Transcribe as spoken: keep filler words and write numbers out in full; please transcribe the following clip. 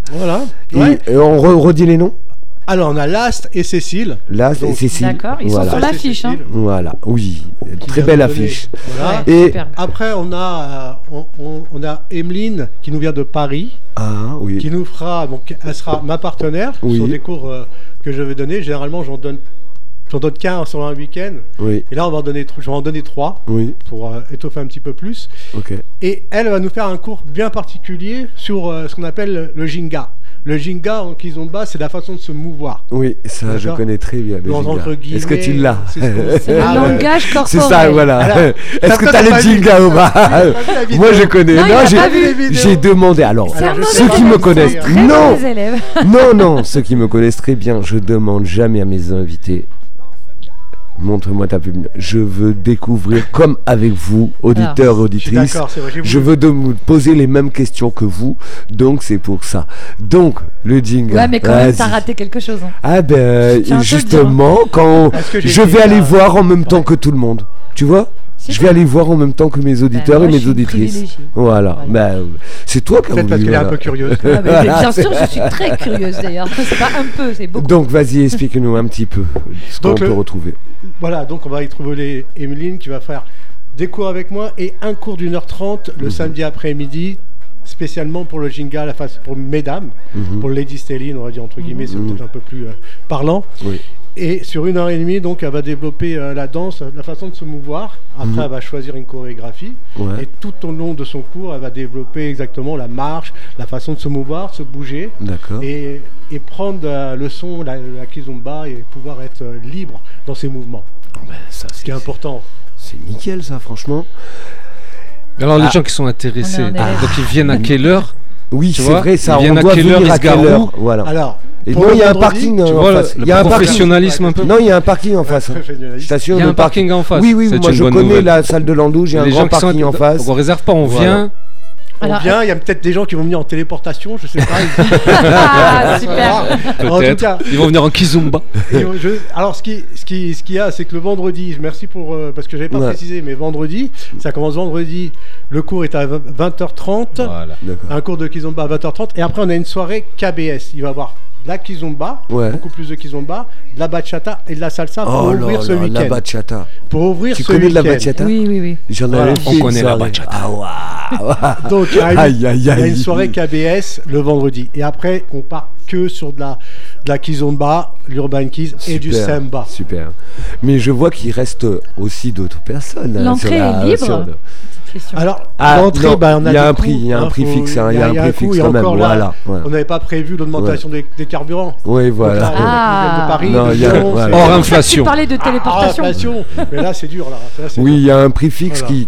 Voilà. Et, Ouais. et on re- redit les noms. Alors, on a Last et Cécile. Last et Donc, Cécile. D'accord, ils Voilà. sont sur Last et l'affiche. Hein. Cécile, Voilà, oui, qui très vient belle de donner- affiche. Voilà. Ouais, Et superbe. Après, on a, euh, on, on- on a Emeline qui nous vient de Paris, ah oui, qui nous fera, donc elle sera ma partenaire Oui. sur des cours euh, que je vais donner. Généralement, j'en donne, j'en donne qu'un sur un week-end. oui, Et là, on va en donner, tr- je vais en donner trois oui, pour euh, étoffer un petit peu plus. ok. Et elle va nous faire un cours bien particulier sur euh, ce qu'on appelle le Jinga. Le Jinga en Kizomba, c'est la façon de se mouvoir. Oui, ça je D'accord. connais très bien. Le Dans- Jenga. entre guillemets, Est-ce que tu l'as? c'est ce qu'on- C'est le Ah ouais. langage corporel. C'est ça, voilà. Alors, Est-ce t'as que pas t'as le la vidéo. Jenga ou pas? T'as pas la vidéo. Moi je connais. Non, il Non, a j'ai- pas vu. j'ai demandé. Alors, C'est un je mauvais ceux qui me élève, connaissent, c'est un très non, mauvais élève. non, non, ceux qui me connaissent très bien, je demande jamais à mes invités. Montre-moi ta pub. Je veux découvrir comme avec vous, auditeurs et Je suis auditrices. d'accord, c'est vrai. j'ai Je voulu- veux de vous poser les mêmes questions que vous, donc c'est pour ça. Donc, le Jenga. Ouais, mais quand même, vas-y. t'as raté quelque chose. Hein. Ah ben, tiens à te le justement, quand Est-ce que j'ai je dit vais ça aller voir en même temps Ouais. que tout le monde, tu vois, Si, je vais aller voir en même temps que mes auditeurs moi, et je mes suis une auditrices. privilégiée. Voilà, Voilà. ben, c'est toi qui as Peut-être parce voulu. qu'elle est un voilà. peu curieuse. Ah, mais bien sûr, je suis très curieuse d'ailleurs. C'est pas un peu, c'est beaucoup. Donc, vas-y, explique-nous un petit peu ce qu'on Donc, peut le- retrouver. Voilà, donc on va y trouver Emeline qui va faire des cours avec moi et un cours d'une heure trente le Mhm. samedi après-midi, spécialement pour le Jinga, la face pour mesdames, Mhm. pour Lady Stelline, on va dire entre guillemets, c'est Mhm. peut-être un peu plus euh, parlant. Oui. Et sur une heure et demie, donc, elle va développer euh, la danse, la façon de se mouvoir. Après, Mhm. elle va choisir une chorégraphie. Ouais. Et tout au long de son cours, elle va développer exactement la marche, la façon de se mouvoir, se bouger. D'accord. Et, et prendre euh, le son, la, la kizomba, et pouvoir être euh, libre dans ses mouvements. Ben, ça, Ce qui est c'est, important. c'est nickel, ça, franchement. Alors les Ah. gens qui sont intéressés, On est en élève. donc ils viennent à quelle heure? Oui, Tu c'est vois, vrai, ça. ils viennent On à doit quelle heure, venir ils à se quelle garent heure? où Voilà. Alors, Et pour non, le il y a un vendredi, parking tu euh, en vois, face. le Il y a un parking. professionnalisme un peu. Non, il y a un parking en face. Très génialiste. Je t'assure, Il y a le un parking en face. Oui, oui, C'est moi une je bonne connais nouvelle. la salle de Landouge, il y a un Les grand gens qui sont parking en face. on réserve pas, on Voilà. vient. On Alors, vient, il y a peut-être des gens qui vont venir en téléportation, je sais pas. Ah, super. En tout Peut-être. cas, Ils vont venir en kizomba. et je- alors ce qui, ce qui, ce qu'il y a, c'est que le vendredi, merci pour euh, parce que j'avais pas Ouais. précisé, mais vendredi, ça commence vendredi. Le cours est à vingt heures trente, Voilà. D'accord. un cours de kizomba à vingt heures trente, et après on a une soirée K B S. Il va y avoir de la kizomba, Ouais. beaucoup plus de kizomba, de la bachata et de la salsa pour Oh là ouvrir ce là, la week-end. bachata. Pour ouvrir Tu ce connais de la week-end. bachata? Oui, oui, oui. J'en Voilà. avais On fait une connaît la soirée. bachata. Ah waouh. Donc il y a une- Aïe, aïe, il y a aïe. une soirée K B S le vendredi. Et après, on part que sur de la, de la kizomba, l'urban kiz et du Super, samba. Super. Mais je vois qu'il reste aussi d'autres personnes. hein, L'entrée sur la- est libre. sur le- Question. Alors, Ah, l'entrée, non, bah, on a il y a des un coûts, prix, il y a un hein, prix faut- fixe, hein, il y a un prix coût, fixe et quand même, encore là, voilà, voilà. on n'avait pas prévu l'augmentation des, des carburants. Oui, Donc voilà. là, Ah. de Paris, Non, de il y a- Lyon, voilà. c'est- Hors Tu inflation. parlais de Ah, téléportation. inflation. Mais là, c'est dur. Là. Là, c'est Oui, dur. il y a un prix fixe Voilà. qui,